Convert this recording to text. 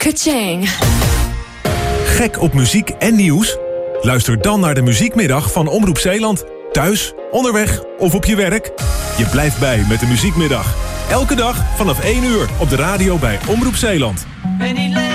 Ka-ching. Gek op muziek en nieuws? Luister dan naar de Muziekmiddag van Omroep Zeeland. Thuis, onderweg of op je werk. Je blijft bij met de Muziekmiddag. Elke dag vanaf 1 uur op de radio bij Omroep Zeeland.